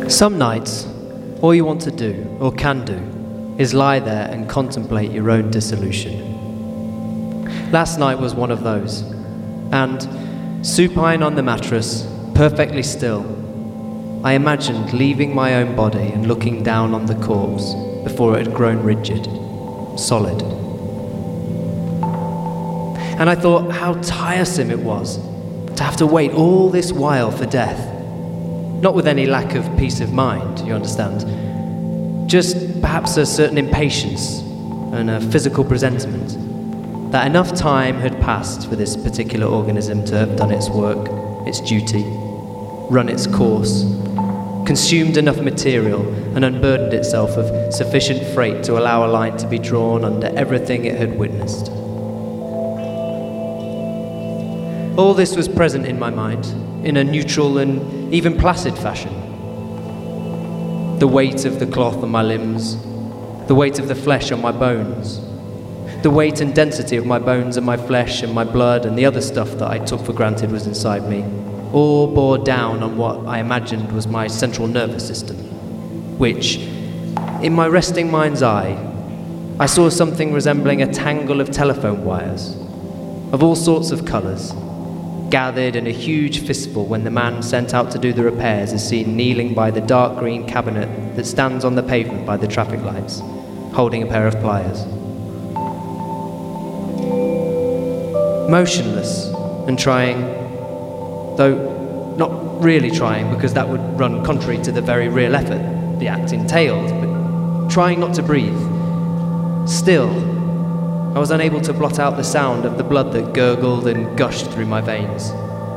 Some nights, all you want to do, or can do, is lie there and contemplate your own dissolution. Last night was one of those, and, supine on the mattress, perfectly still, I imagined leaving my own body and looking down on the corpse before it had grown rigid, solid. And I thought how tiresome it was to have to wait all this while for death. Not with any lack of peace of mind, you understand. Just perhaps a certain impatience and a physical presentiment that enough time had passed for this particular organism to have done its work, its duty, run its course, consumed enough material and unburdened itself of sufficient freight to allow a line to be drawn under everything it had witnessed. All this was present in my mind, in a neutral and even placid fashion. The weight of the cloth on my limbs, the weight of the flesh on my bones, the weight and density of my bones and my flesh and my blood and the other stuff that I took for granted was inside me, all bore down on what I imagined was my central nervous system, which, in my resting mind's eye, I saw something resembling a tangle of telephone wires, of all sorts of colours, gathered in a huge fistful when the man sent out to do the repairs is seen kneeling by the dark green cabinet that stands on the pavement by the traffic lights, holding a pair of pliers. Motionless and trying, though not really trying because that would run contrary to the very real effort the act entailed, but trying not to breathe. Still, I was unable to blot out the sound of the blood that gurgled and gushed through my veins.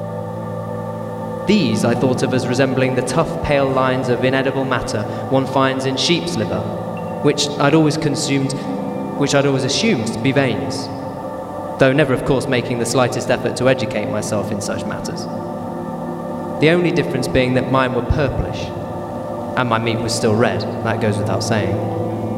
These I thought of as resembling the tough, pale lines of inedible matter one finds in sheep's liver, which I'd always assumed to be veins, though never, of course, making the slightest effort to educate myself in such matters. The only difference being that mine were purplish, and my meat was still red, that goes without saying.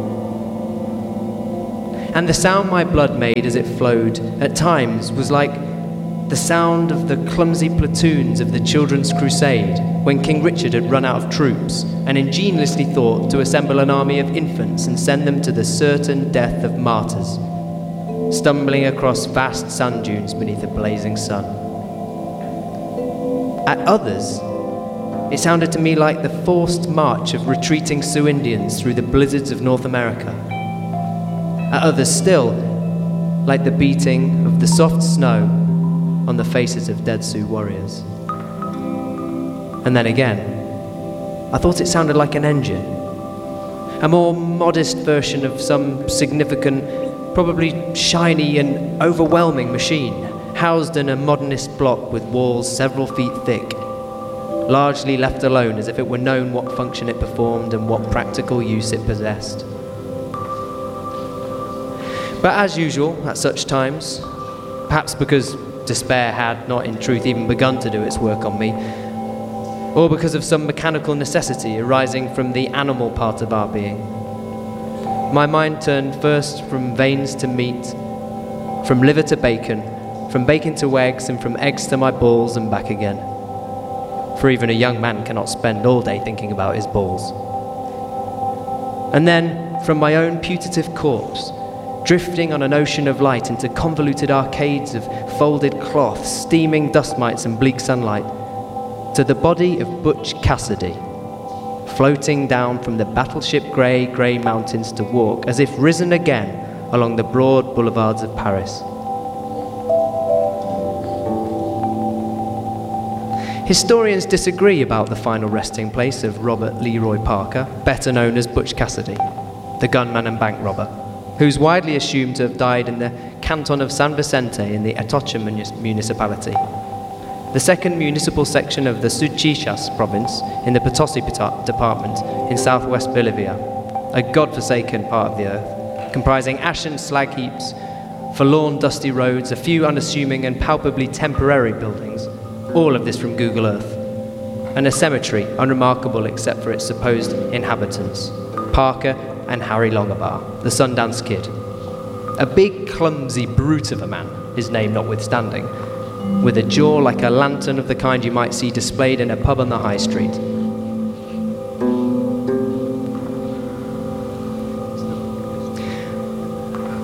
And the sound my blood made as it flowed, at times, was like the sound of the clumsy platoons of the Children's Crusade when King Richard had run out of troops and ingeniously thought to assemble an army of infants and send them to the certain death of martyrs, stumbling across vast sand dunes beneath a blazing sun. At others, it sounded to me like the forced march of retreating Sioux Indians through the blizzards of North America. At others still, like the beating of the soft snow on the faces of dead Sioux warriors. And then again, I thought it sounded like an engine, a more modest version of some significant, probably shiny and overwhelming machine, housed in a modernist block with walls several feet thick, largely left alone as if it were known what function it performed and what practical use it possessed. But as usual, at such times, perhaps because despair had not in truth even begun to do its work on me, or because of some mechanical necessity arising from the animal part of our being, my mind turned first from veins to meat, from liver to bacon, from bacon to eggs, and from eggs to my balls and back again. For even a young man cannot spend all day thinking about his balls. And then, from my own putative corpse, drifting on an ocean of light into convoluted arcades of folded cloth, steaming dust mites and bleak sunlight, to the body of Butch Cassidy, floating down from the battleship grey mountains to walk, as if risen again, along the broad boulevards of Paris. Historians disagree about the final resting place of Robert Leroy Parker, better known as Butch Cassidy, the gunman and bank robber, who's widely assumed to have died in the canton of San Vicente in the Atocha municipality, the second municipal section of the Suchichas province in the Potosi department in southwest Bolivia, a godforsaken part of the earth, comprising ashen slag heaps, forlorn dusty roads, a few unassuming and palpably temporary buildings, all of this from Google Earth, and a cemetery unremarkable except for its supposed inhabitants, Parker and Harry Longabar, the Sundance Kid. A big, clumsy brute of a man, his name notwithstanding, with a jaw like a lantern of the kind you might see displayed in a pub on the high street.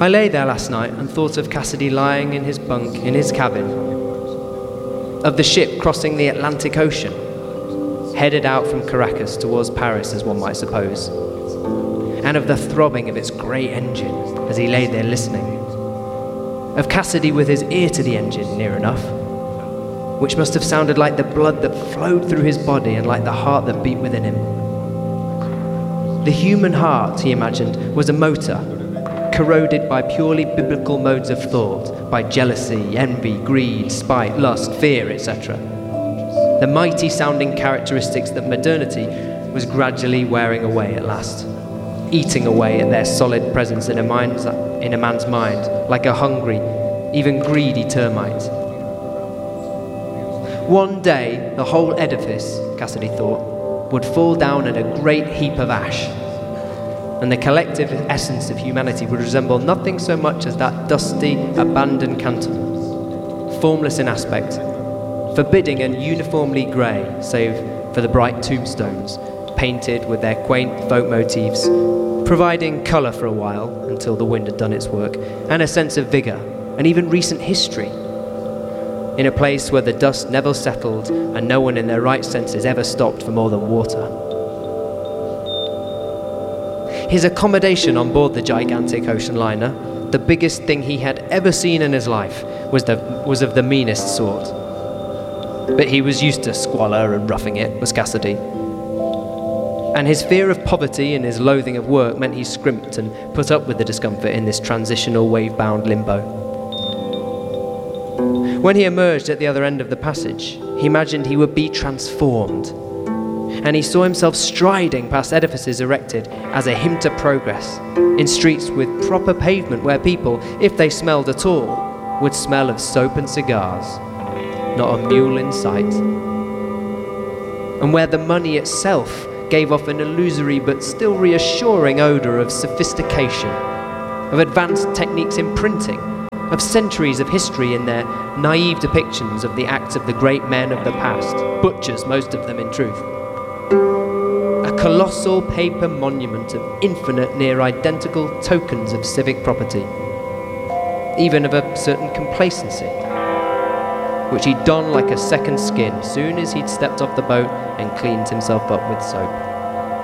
I lay there last night and thought of Cassidy lying in his bunk in his cabin, of the ship crossing the Atlantic Ocean, headed out from Caracas towards Paris, as one might suppose, and of the throbbing of its great engine as he lay there listening, of Cassidy with his ear to the engine near enough, which must have sounded like the blood that flowed through his body and like the heart that beat within him. The human heart, he imagined, was a motor, corroded by purely biblical modes of thought, by jealousy, envy, greed, spite, lust, fear, etc. The mighty sounding characteristics that modernity was gradually wearing away at last, eating away at their solid presence in a man's mind, like a hungry, even greedy termite. One day, the whole edifice, Cassidy thought, would fall down in a great heap of ash, and the collective essence of humanity would resemble nothing so much as that dusty, abandoned canton, formless in aspect, forbidding and uniformly grey, save for the bright tombstones, painted with their quaint folk motifs, providing colour for a while, until the wind had done its work, and a sense of vigour, and even recent history, in a place where the dust never settled and no one in their right senses ever stopped for more than water. His accommodation on board the gigantic ocean liner, the biggest thing he had ever seen in his life, was of the meanest sort. But he was used to squalor and roughing it, was Cassidy. And his fear of poverty and his loathing of work meant he scrimped and put up with the discomfort in this transitional wave-bound limbo. When he emerged at the other end of the passage, he imagined he would be transformed, and he saw himself striding past edifices erected as a hymn to progress, in streets with proper pavement where people, if they smelled at all, would smell of soap and cigars, not a mule in sight, and where the money itself gave off an illusory but still reassuring odour of sophistication, of advanced techniques in printing, of centuries of history in their naive depictions of the acts of the great men of the past, butchers, most of them in truth. A colossal paper monument of infinite, near identical tokens of civic property, even of a certain complacency, which he'd don like a second skin soon as he'd stepped off the boat and cleaned himself up with soap.